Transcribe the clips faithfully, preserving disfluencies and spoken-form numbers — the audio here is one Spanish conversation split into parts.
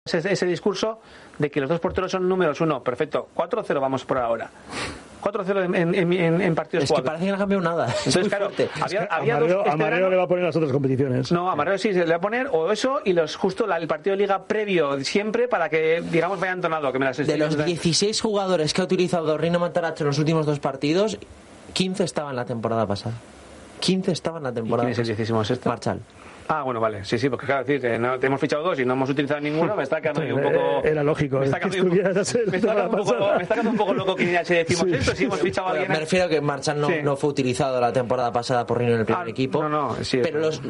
ese, ese discurso de que los dos porteros son números uno. Perfecto, cuatro cero vamos por ahora. cuatro cero en, en, en, en partidos. Es que parece que no ha cambiado nada. Entonces, claro, había, había a Marrero, dos, este a Marrero verano, le va a poner las otras competiciones. No, a Marrero sí se le va a poner o eso y los justo la, el partido de liga previo siempre para que, digamos, vaya entonado. Que me las de los dieciséis jugadores que ha utilizado Rino Matarazzo en los últimos dos partidos, quince estaban la temporada pasada. quince estaban la temporada pasada. ¿Quién es el decimos esto? Marchal. Ah, bueno, vale, sí, sí, porque claro, decir, eh, no, te hemos fichado dos y no hemos utilizado ninguno, me está quedando ahí un poco... Era lógico, me está quedando, un, me está quedando, un, poco, me está quedando un poco loco que si decimos sí. esto, si hemos fichado a alguien... Me refiero a que Marchal no, sí. no fue utilizado la temporada pasada por Rino en el primer ah, equipo, no, no, sí, pero los...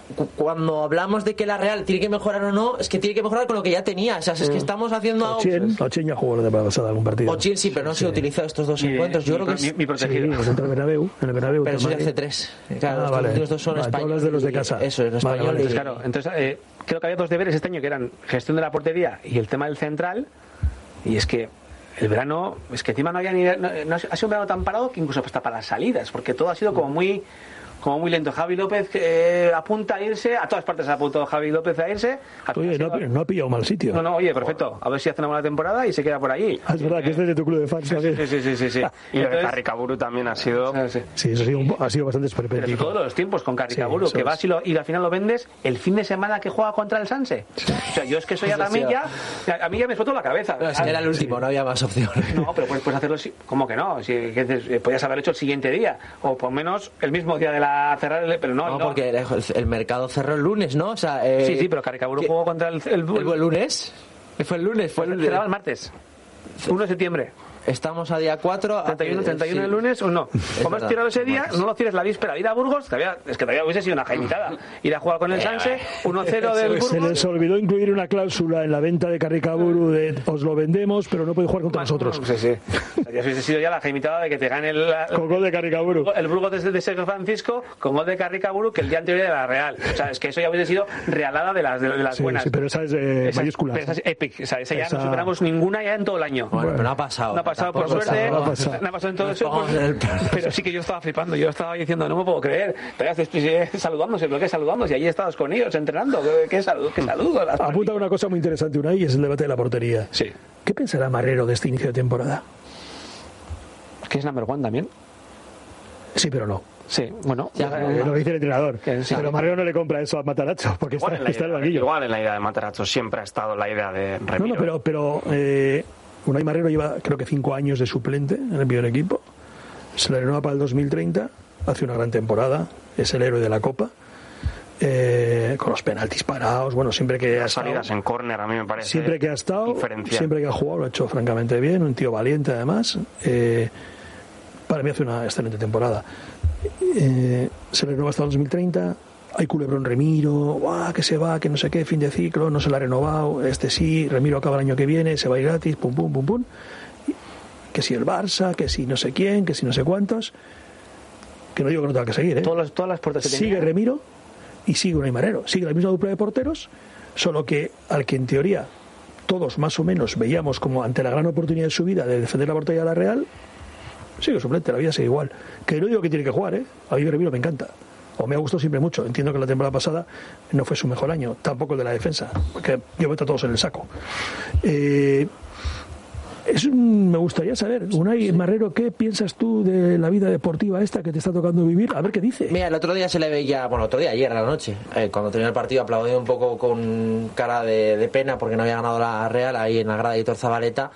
cuando hablamos de que la Real tiene que mejorar o no, es que tiene que mejorar con lo que ya tenía. O sea, es que estamos haciendo... Ochien, Ochien ya jugó la temporada pasada algún partido. Ochien sí, pero no sí. se ha utilizado estos dos mi, encuentros. Yo mi, creo que mi, es... mi protegido. Sí, contra el Bernabéu, en el Bernabéu. Pero eso ya hace tres. Claro, ah, vale. los dos son vale, españoles. de los de casa. Eso, en español. Vale, vale. Entonces, claro, entonces eh, creo que había dos deberes este año que eran gestión de la portería y el tema del central. Y es que el verano, es que encima no había ni... No, no, ha sido un verano tan parado que incluso hasta para las salidas, porque todo ha sido como muy... como muy lento. Javi López eh, apunta a irse, a todas partes ha apuntado Javi López a irse. A oye, no, no ha pillado mal sitio. No, no, oye, perfecto. A ver si hace una buena temporada y se queda por allí. Ah, es verdad eh, que este es de tu club de fans. Sí, sí, sí, sí, sí, sí. Y lo de Carricaburu también ha sido... Sí, sí eso ha sido, un, ha sido bastante esperpéntico. Todos los tiempos con Carricaburu, sí, que vas y, lo, y al final lo vendes el fin de semana que juega contra el Sanse. Sí. O sea, yo es que soy a la milla, a mí ya me explotó la cabeza. No, es que era el último, sí. no había más opciones. No, pero puedes, puedes hacerlo, ¿cómo que no? Si, que, podías haberlo hecho el siguiente día, o por menos el mismo día de la cerrar el... Pero no, no, no, porque el, el mercado cerró el lunes, ¿no? O sea, eh, sí, sí, pero Carricaburu jugó contra el, el, el, el lunes. Fue el lunes, fue el lunes. Cerraba el martes. uno de septiembre. Estamos a día cuatro. treinta y uno, treinta y uno sí. El lunes o no. Como has tirado ese día, no lo tires la víspera. Ir a Burgos, todavía, es que todavía hubiese sido una jaimitada. Ir a jugar con el Sanse, uno cero del Burgos. Se les olvidó incluir una cláusula en la venta de Carricaburu de os lo vendemos, pero no puede jugar contra bueno, nosotros. Sí, sí. O sea, ya hubiese sido ya la jaimitada de que te gane el... Con gol de Carricaburu. El Burgos desde de Sergio Francisco, con gol de Carricaburu, que el día anterior de la Real. O sea, es que eso ya hubiese sido realada de las, de, de las sí, buenas. Sí, pero esa es de esa, mayúsculas. Esa es epic. O sea, esa ya esa... no superamos ninguna ya en todo el año. Bueno, bueno pero no ha pasado. No ha pasado, por suerte. No ha pasado, no ha pasado en todo eso. Pues, el... Pero sí que yo estaba flipando. Yo estaba diciendo, no me puedo creer. Todavía saludándose, pero ¿qué saludándose? Y allí estabas con ellos entrenando. ¿Qué saludo? ¿Qué saludo? Apunta una cosa muy interesante, una y es el debate de la portería. Sí. ¿Qué pensará Marrero de este inicio de temporada? ¿Que es number one también? Sí, pero no. Sí, bueno, ya, eh, lo dice el entrenador. Que, sí. Pero Marrero no le compra eso a Matarazzo porque igual está, en está idea, el banquillo. Igual en la idea de Matarazzo siempre ha estado la idea de Remiro. No, no, pero, pero eh, Unai Marrero lleva creo que cinco años de suplente en el primer equipo. Se le renueva para el dos mil treinta, hace una gran temporada, es el héroe de la Copa. Eh, con los penaltis parados, bueno, siempre que Las ha estado, salidas en córner a mí me parece siempre que ha estado, siempre que ha jugado lo ha hecho francamente bien, un tío valiente además. Eh, para mí hace una excelente temporada. Eh, se le renueva hasta el dos mil treinta. Hay culebrón Remiro, ¡guau! Que se va, que no sé qué, fin de ciclo, no se la ha renovado, este sí, Remiro acaba el año que viene, se va a ir gratis, pum pum pum pum. Que si el Barça, que si no sé quién, que si no sé cuántos. Que no digo que no tenga que seguir, ¿eh? Todas las, todas las puertas se sigue Remiro y sigue Unai Marrero, sigue la misma dupla de porteros, solo que al que en teoría todos más o menos veíamos como ante la gran oportunidad de su vida de defender la portería de la Real, sigue suplente, la vida sigue igual. Que no digo que tiene que jugar, ¿eh? A mí Remiro me encanta, o me ha gustado siempre mucho. Entiendo que la temporada pasada no fue su mejor año, tampoco el de la defensa, porque yo meto a todos en el saco. Eh... Es un, me gustaría saber, Unai Marrero, ¿qué piensas tú de la vida deportiva esta que te está tocando vivir? A ver qué dice. Mira, el otro día se le veía, bueno, el otro día, ayer a la noche, eh, cuando terminó el partido, aplaudió un poco con cara de, de pena porque no había ganado la Real ahí en la grada de Hitor Zabaleta.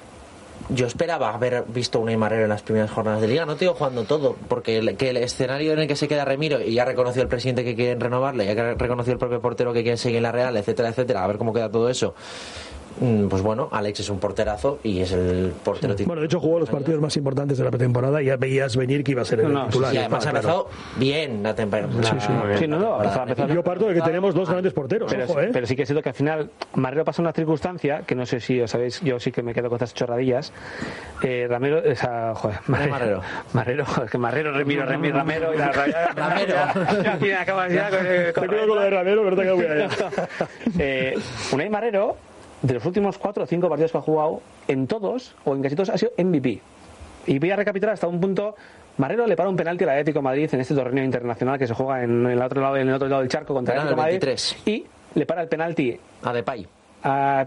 Yo esperaba haber visto a Unai Marrero en las primeras jornadas de Liga, no te digo jugando todo, porque el, que el escenario en el que se queda Remiro, y ya reconoció el presidente que quieren renovarle, ya reconoció el propio portero que quiere seguir en la Real, etcétera, etcétera, a ver cómo queda todo eso. Pues bueno, Alex es un porterazo y es el portero sí. Bueno, de hecho jugó los partidos más importantes de la pretemporada y ya veías venir que iba a ser el no, titular. Sí, además ha empezado claro. bien la temporada. Sí, sí. sí, no, no, empezar, yo parto de que tenemos dos grandes porteros. Pero, ojo, ¿eh? pero sí que es cierto que al final Marrero pasa una circunstancia que no sé si os sabéis, yo sí que me quedo con estas chorradillas. Eh, Ramiro, esa, joder, Marrero. Marrero. Marrero, joder, que Marrero, Remiro, Remiro, Ramero y la raya. Ramero. Aquí me acabas ya con el. Te quedo con lo de Ramero, pero te quedo muy allá. eh, Unai Marrero, de los últimos cuatro o cinco partidos que ha jugado, en todos, o en casi todos, ha sido M V P. Y voy a recapitular hasta un punto. Marrero le para un penalti al Atlético de Madrid en este torneo internacional que se juega en el otro lado, en el otro lado del charco contra el Atlético de Madrid. Y le para el penalti a Depay. a